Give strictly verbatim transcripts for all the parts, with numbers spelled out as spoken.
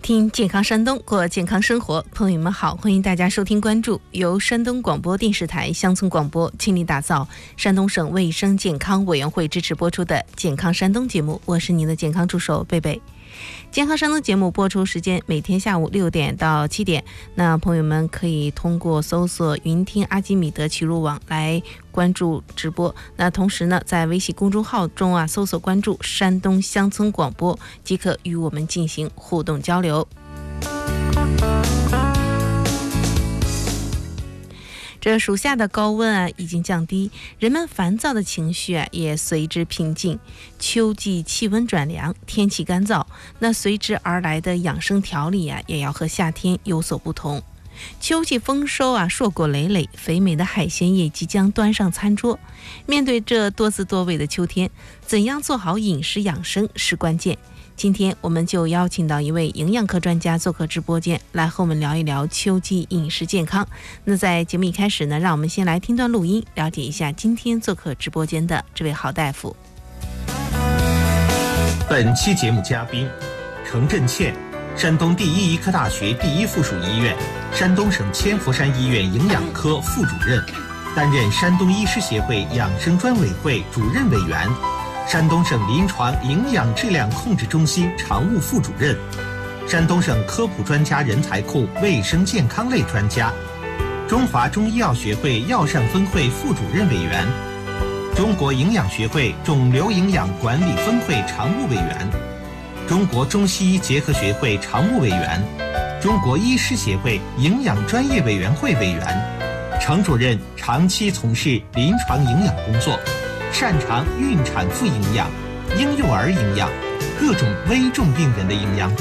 听健康山东，过健康生活。朋友们好，欢迎大家收听关注由山东广播电视台乡村广播倾力打造、山东省卫生健康委员会支持播出的健康山东节目，我是您的健康助手贝贝。健康山东节目播出时间每天下午六点到七点，那朋友们可以通过搜索云听阿基米德齐鲁网来关注直播。那同时呢，在微信公众号中啊搜索关注山东乡村广播，即可与我们进行互动交流。这暑夏的高温啊已经降低，人们烦躁的情绪啊也随之平静。秋季气温转凉，天气干燥，那随之而来的养生调理啊也要和夏天有所不同。秋季丰收啊，硕果累累，肥美的海鲜也即将端上餐桌。面对这多姿多味的秋天，怎样做好饮食养生是关键。今天我们就邀请到一位营养科专家做客直播间，来和我们聊一聊秋季饮食健康。那在节目一开始呢，让我们先来听段录音，了解一下今天做客直播间的这位郝大夫。 本期节目嘉宾程振倩，山东第一医科大学第一附属医院、山东省千佛山医院营养科副主任，担任山东医师协会养生专委会主任委员，山东省临床营养质量控制中心常务副主任，山东省科普专家人才库卫生健康类专家，中华中医药学会药膳分会副主任委员，中国营养学会肿瘤营养管理分会常务委员，中国中西医结合学会常务委员，中国医师协会营养专业委员会委员。程主任长期从事临床营养工作，擅长孕产妇营养、婴幼儿营养、各种危重病人的营养。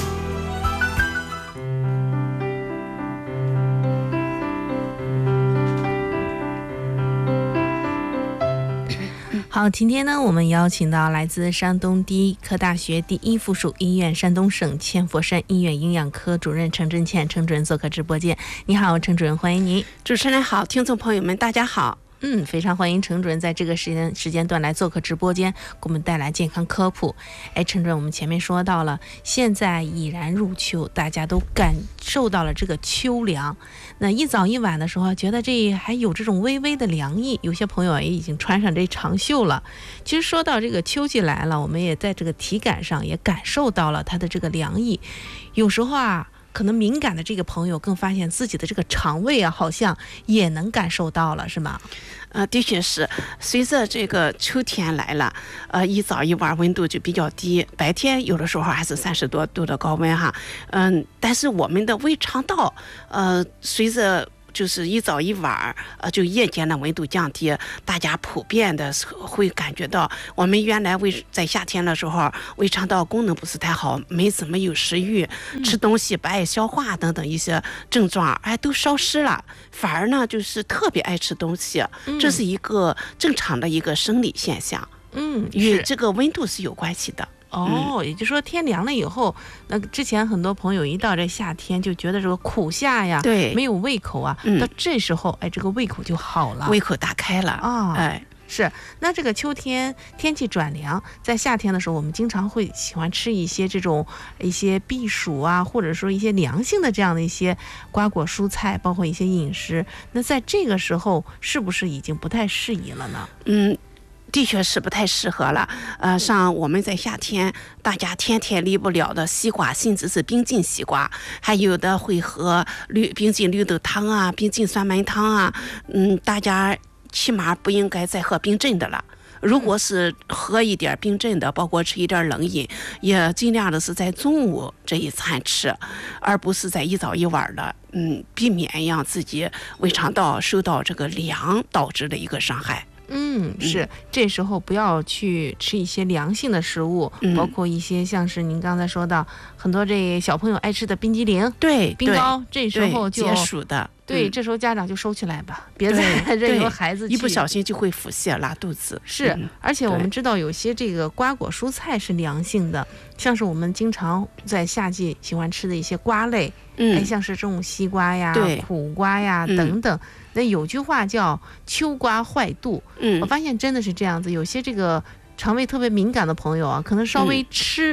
好，今天呢，我们邀请到来自山东第一科大学第一附属医院、山东省千佛山医院营养科主任程振倩程主任做客直播间。你好，程主任，欢迎您。 主持人好，听众朋友们大家好。 嗯，非常欢迎程主任在这个时间时间段来做客直播间，给我们带来健康科普。哎，程主任，我们前面说到了，现在已然入秋，大家都感受到了这个秋凉。那一早一晚的时候，觉得这还有这种微微的凉意，有些朋友也已经穿上这长袖了。其实说到这个秋季来了，我们也在这个体感上也感受到了它的这个凉意。有时候啊，可能敏感的这个朋友更发现自己的这个肠胃啊，好像也能感受到了，是吗？ 呃，的确是，随着这个秋天来了，呃，一早一晚温度就比较低，白天有的时候还是三十多度的高温哈，嗯，但是我们的胃肠道，呃，随着就是一早一晚呃，就夜间的温度降低，大家普遍的会感觉到，我们原来胃在夏天的时候，胃肠道功能不是太好，没怎么有食欲，嗯、吃东西不爱消化等等一些症状，哎，都消失了，反而呢，就是特别爱吃东西，嗯、这是一个正常的一个生理现象， 嗯， 与这个温度是有关系的。 哦，也就是说天凉了以后，那之前很多朋友一到这夏天就觉得这个苦夏呀， 对， 没有胃口啊，嗯、到这时候，哎，这个胃口就好了， 胃口打开了啊， 哎。 是，那这个秋天天气转凉，在夏天的时候，我们经常会喜欢吃一些这种一些避暑啊，或者说一些凉性的这样的一些瓜果蔬菜，包括一些饮食。那在这个时候，是不是已经不太适宜了呢？ 嗯。的确是不太适合了，呃，像我们在夏天，大家天天离不了的西瓜，甚至是冰浸西瓜，还有的会喝绿冰浸绿豆汤啊，冰浸酸梅汤啊，嗯，大家起码不应该再喝冰镇的了。如果是喝一点冰镇的，包括吃一点冷饮，也尽量的是在中午这一餐吃，而不是在一早一晚的，嗯，避免让自己胃肠道受到这个凉导致的一个伤害。 嗯，是，这时候不要去吃一些凉性的食物，嗯、包括一些像是您刚才说到很多这小朋友爱吃的冰激凌、 对冰糕，这时候就解暑的。 对，这时候家长就收起来吧，别再任由孩子去， 一不小心就会腹泻拉肚子。 是，嗯、而且我们知道有些这个瓜果蔬菜是凉性的，像是我们经常在夏季喜欢吃的一些瓜类，嗯，像是这种西瓜呀、苦瓜呀等等。嗯、那有句话叫秋瓜坏肚，嗯，我发现真的是这样子，有些这个肠胃特别敏感的朋友啊，可能稍微吃。嗯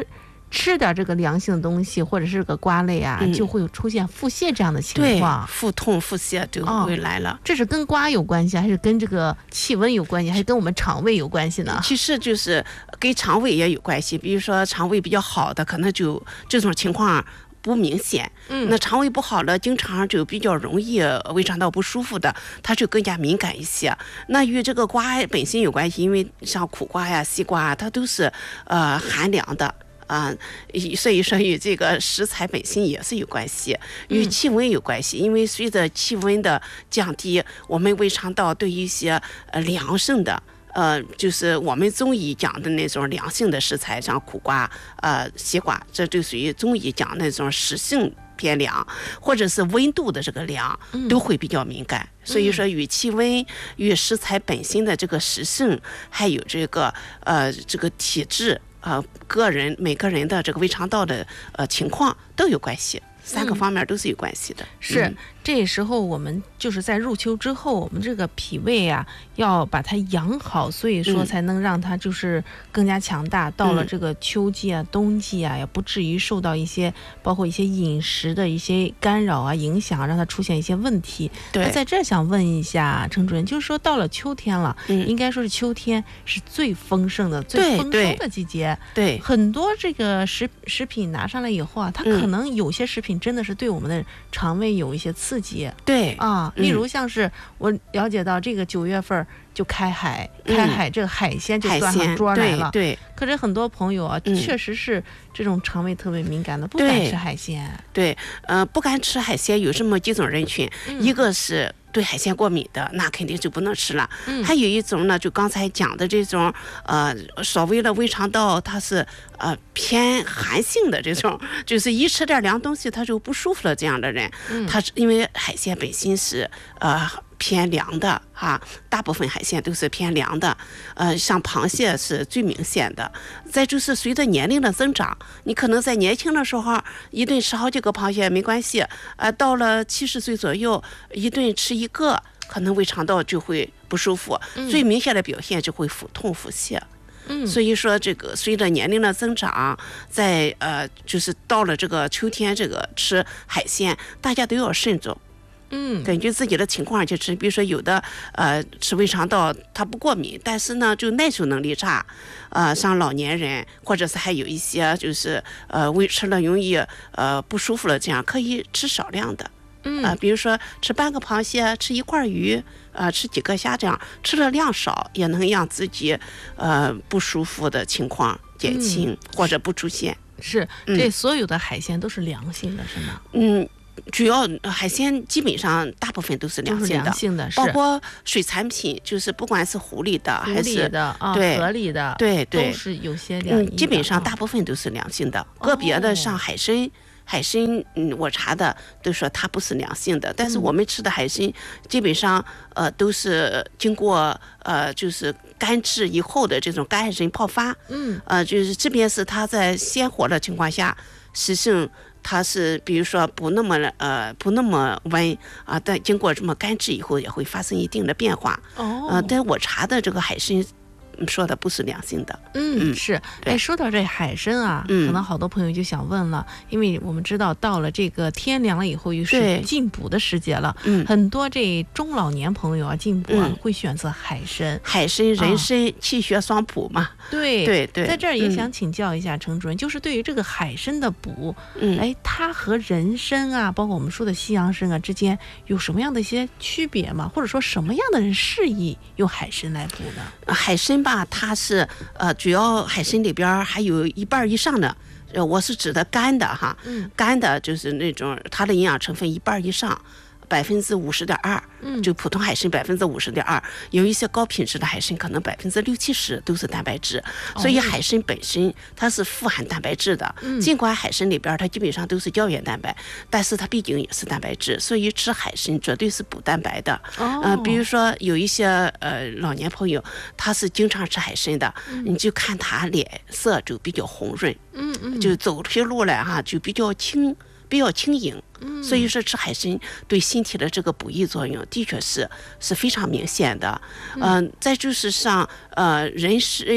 吃点这个凉性的东西或者是个瓜类啊， 嗯、 就会有出现腹泻这样的情况， 对，腹痛腹泻就会来了、哦。 这是跟瓜有关系，还是跟这个气温有关系，还是跟我们肠胃有关系呢？ 其实就是跟肠胃也有关系。比如说肠胃比较好的，可能就这种情况不明显。 嗯， 那肠胃不好了，经常就比较容易胃肠道不舒服的，它就更加敏感一些。那与这个瓜本身有关系，因为像苦瓜呀、西瓜，它都是呃寒凉的。啊、呃，所以说与这个食材本身也是有关系，与气温有关系。嗯、因为随着气温的降低，我们胃肠道对一些呃凉性的，呃，就是我们中医讲的那种凉性的食材，像苦瓜、呃西瓜，这就属于中医讲那种湿性偏凉，或者是温度的这个凉，都会比较敏感。嗯、所以说，与气温、与食材本身的这个湿性，还有这个呃这个体质。呃，个人每个人的这个胃肠道的呃情况都有关系，三个方面都是有关系的。嗯、 是，嗯、这时候我们就是在入秋之后，我们这个脾胃啊要把它养好，所以说才能让它就是更加强大。嗯、到了这个秋季啊、冬季啊，也不至于受到一些包括一些饮食的一些干扰啊、影响，让它出现一些问题。 对， 那在这儿想问一下程主任，就是说到了秋天了，嗯、应该说是秋天是最丰盛的、最丰收的季节。 对， 很多这个食食品拿上来以后啊，它可能有些食品真的是对我们的肠胃有一些刺激。 对啊，例如像是我了解到这个九月份就开海，嗯、开海这个海鲜就端上桌来了。 对，对可是很多朋友啊，嗯、确实是这种肠胃特别敏感的，不敢吃海鲜。 对，呃，不敢吃海鲜有这么几种人群，嗯、一个是对海鲜过敏的，那肯定就不能吃了。嗯、还有一种呢，就刚才讲的这种，呃，所谓的胃肠道它是呃偏寒性的这种，就是一吃点凉东西他就不舒服了这样的人，嗯、他因为海鲜本身是呃。偏凉的哈，大部分海鲜都是偏凉的，呃，像螃蟹是最明显的。再就是随着年龄的增长，你可能在年轻的时候一顿吃好几个螃蟹没关系，呃，到了七十岁左右，一顿吃一个，可能胃肠道就会不舒服，嗯、最明显的表现就会腹痛腹泻。嗯，所以说这个随着年龄的增长，在呃，就是到了这个秋天，这个吃海鲜，大家都要慎重。嗯，根据自己的情况去吃，比如说有的呃吃胃肠道它不过敏，但是呢就耐受能力差，呃像老年人或者是还有一些就是呃胃吃了容易呃不舒服了，这样可以吃少量的，嗯啊、呃，比如说吃半个螃蟹，吃一块鱼，呃吃几个虾，这样吃的量少也能让自己呃不舒服的情况减轻、嗯、或者不出现。 是，这所有的海鲜都是凉性的，是吗？ 嗯。主要海鲜基本上大部分都是凉性的， 性的包括水产品，就是不管是湖里的还是的、啊、 对河里的， 对对， 都是有些凉性的、 嗯，基本上大部分都是凉性的，哦、个别的像海参。海参，嗯，我查的都说它不是凉性的，但是我们吃的海参基本上，呃，都是经过呃，就是干制以后的这种干海参泡发，嗯，呃，就是这边是它在鲜活的情况下，实性它是比如说不那么呃不那么温啊，但经过这么干制以后也会发生一定的变化，哦，呃，但我查的这个海参。说的不是良性的， 嗯，是，哎，说到这海参啊，嗯、可能好多朋友就想问了，因为我们知道到了这个天凉了以后，又是进补的时节了，嗯，很多这中老年朋友啊，进补啊、嗯、会选择海参， 海参人参、啊、气血双补嘛， 对对对， 在这儿也想请教一下程主任，嗯、就是对于这个海参的补，嗯，哎，它和人参啊，包括我们说的西洋参啊之间有什么样的一些区别吗？或者说什么样的人适宜用海参来补呢？ 海参吧，它是呃，主要海参里边还有一半以上的，呃，我是指的干的哈，嗯，干的就是那种它的营养成分一半以上。百分之五十点二，就普通海参百分之五十点二，有一些高品质的海参可能百分之六七十都是蛋白质，哦、所以海参本身它是富含蛋白质的。嗯、尽管海参里边它基本上都是胶原蛋白，但是它毕竟也是蛋白质，所以吃海参绝对是补蛋白的。哦、呃，比如说有一些呃老年朋友，他是经常吃海参的，嗯、你就看他脸色就比较红润，嗯嗯，就走出路来哈就比较轻。比较轻盈，所以说吃海参对身体的这个补益作用的确是是非常明显的。嗯、呃，再就是像呃人参、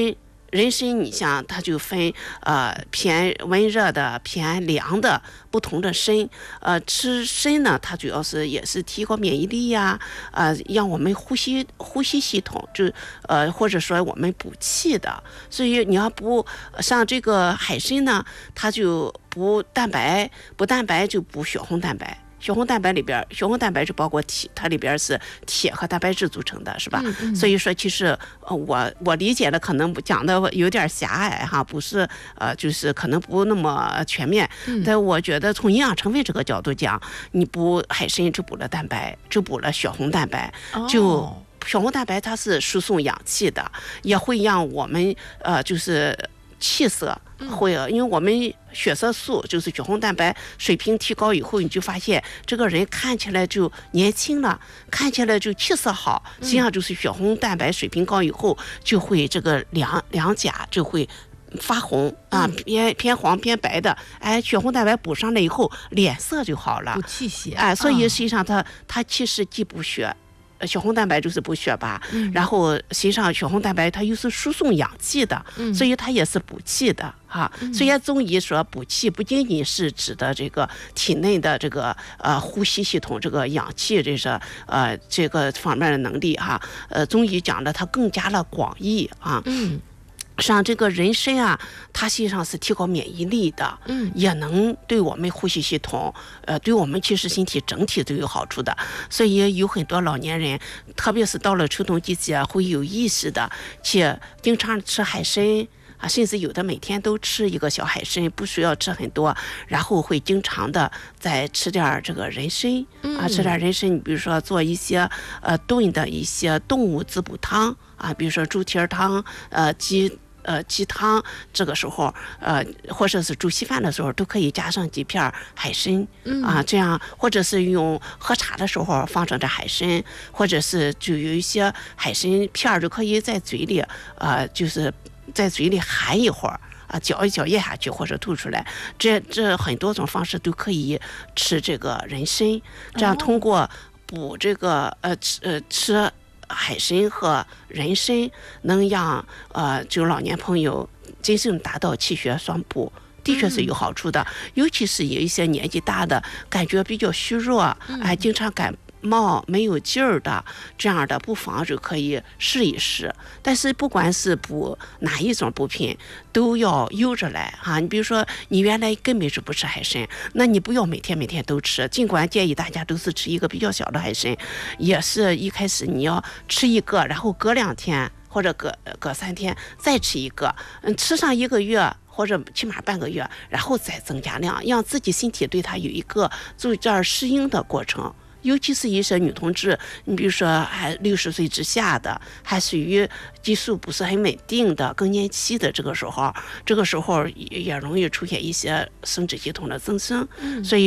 人参你像它就分呃偏温热的、偏凉的不同的参。呃，吃参呢，它主要是也是提高免疫力呀，呃，让我们呼吸呼吸系统就呃或者说我们补气的。所以你要补像这个海参呢，它就补蛋白，补蛋白就补血红蛋白。血红蛋白里边，血红蛋白是包括铁，它里边是铁和蛋白质组成的，是吧？嗯嗯，所以说，其实呃，我我理解的可能讲的有点狭隘哈，不是呃，就是可能不那么全面。嗯、但我觉得从营养成分这个角度讲，你补海参就补了蛋白，就补了血红蛋白，哦、就血红蛋白它是输送氧气的，也会让我们呃就是气色。会，因为我们血色素就是血红蛋白水平提高以后，你就发现这个人看起来就年轻了，看起来就气色好。实际上就是血红蛋白水平高以后，就会这个两两颊就会发红啊，偏偏黄偏白的。哎，血红蛋白补上来以后，脸色就好了， 补气血。 哎，所以实际上它它其实既补血。血红蛋白就是补血吧，嗯、然后实际上血红蛋白它又是输送氧气的，嗯、所以它也是补气的哈。嗯、虽然中医说补气不仅仅是指的这个体内的这个呃呼吸系统这个氧气这是呃这个方面的能力哈，呃中医讲的它更加的广义啊。嗯。像这个人参啊，它实际上是提高免疫力的，嗯，也能对我们呼吸系统，呃，对我们其实身体整体都有好处的。所以有很多老年人，特别是到了秋冬季节，会有意识的去经常吃海参啊，甚至有的每天都吃一个小海参，不需要吃很多，然后会经常的再吃点这个人参啊，吃点人参，你比如说做一些呃炖的一些动物滋补汤啊，比如说猪蹄儿汤，呃鸡。呃，鸡汤这个时候，呃，或者是煮稀饭的时候，都可以加上几片海参、嗯、啊，这样，或者是用喝茶的时候放上这海参，或者是就有一些海参片就可以在嘴里，呃，就是在嘴里含一会儿。啊，嚼一嚼咽下去或者吐出来，这这很多种方式都可以吃这个人参，这样通过补这个呃吃呃吃。海参和人参能让呃就老年朋友真正达到气血双补，的确是有好处的。尤其是有一些年纪大的，感觉比较虚弱，哎，经常感冒没有劲儿的，这样的不妨就可以试一试。但是不管是补哪一种补品，都要悠着来哈。你比如说，你原来根本是不吃海参，那你不要每天每天都吃。尽管建议大家都是吃一个比较小的海参，也是一开始你要吃一个，然后隔两天或者隔隔三天再吃一个，嗯，吃上一个月。或者起码半个月，然后再增加量，让自己身体对它有一个做这儿适应的过程。尤其是一些女同志，你比如说还六十岁之下的，还属于激素不是很稳定的更年期的这个时候，这个时候也容易出现一些生殖系统的增生，嗯、所以。